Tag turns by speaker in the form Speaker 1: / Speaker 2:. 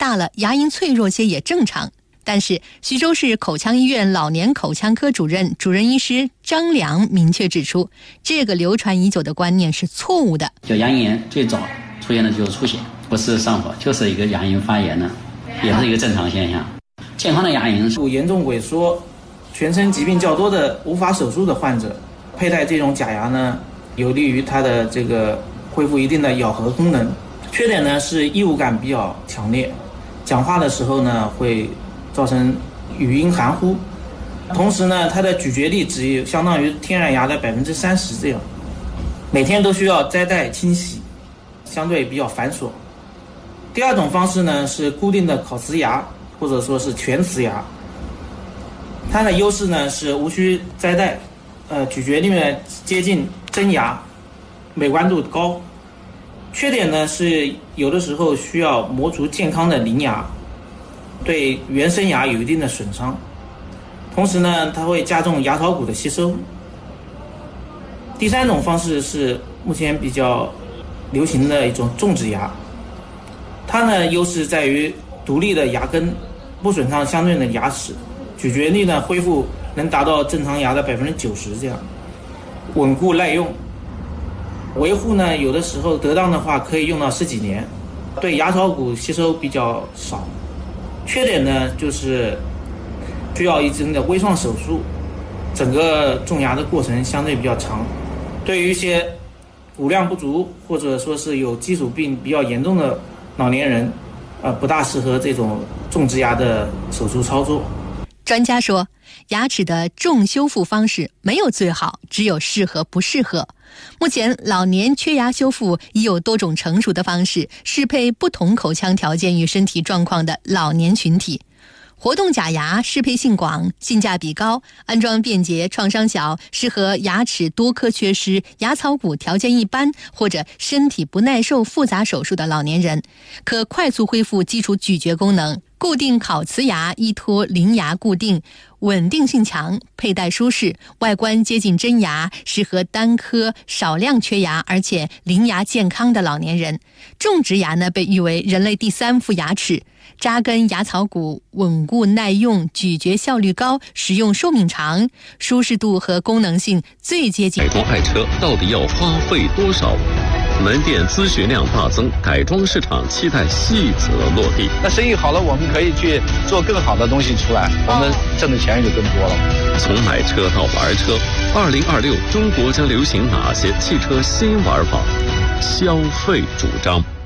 Speaker 1: 大了，牙龈脆弱些也正常。但是徐州市口腔医院老年口腔科主任医师张良明确指出，这个流传已久的观念是错误的。
Speaker 2: 就牙龈炎最早出现的就是出血，不是上火，就是一个牙龈发炎呢，也是一个正常现象。健康的牙龈是
Speaker 3: 严重萎缩、全身疾病较多的无法手术的患者，佩戴这种假牙呢，有利于它的这个恢复一定的咬合功能。缺点呢是异物感比较强烈，讲话的时候呢会造成语音含糊，同时呢它的咀嚼力只有相当于天然牙的30%这样，每天都需要摘戴清洗，相对比较繁琐。第二种方式呢是固定的烤瓷牙，或者说是全瓷牙，它的优势呢是无需摘戴，咀嚼力呢接近真牙，美观度高。缺点呢是有的时候需要磨除健康的邻牙，对原生牙有一定的损伤，同时呢它会加重牙槽骨的吸收。第三种方式是目前比较流行的一种种植牙，它呢优势在于独立的牙根，不损伤相对的牙齿，咀嚼力呢恢复能达到正常牙的90%这样，稳固耐用。维护呢有的时候得当的话可以用到10几年，对牙槽骨吸收比较少。缺点呢就是需要一针的微创手术，整个种牙的过程相对比较长，对于一些骨量不足或者说是有基础病比较严重的老年人，不大适合这种种植牙的手术操作。
Speaker 1: 专家说，牙齿的重修复方式没有最好，只有适合不适合。目前老年缺牙修复已有多种成熟的方式，适配不同口腔条件与身体状况的老年群体。活动假牙适配性广，性价比高，安装便捷，创伤小，适合牙齿多颗缺失、牙槽骨条件一般或者身体不耐受复杂手术的老年人，可快速恢复基础咀嚼功能。固定烤瓷牙依托邻牙固定，稳定性强，佩戴舒适，外观接近真牙，适合单颗少量缺牙而且邻牙健康的老年人。种植牙呢被誉为人类第3副牙齿，扎根牙槽骨，稳固耐用，咀嚼效率高，使用寿命长，舒适度和功能性最接近。
Speaker 4: 改装爱车到底要花费多少？门店咨询量大增，改装市场期待细则落地。
Speaker 5: 那生意好了，我们可以去做更好的东西出来，我们挣的钱也就更多了。
Speaker 4: 从买车到玩车，2026中国将流行哪些汽车新玩法？消费主张。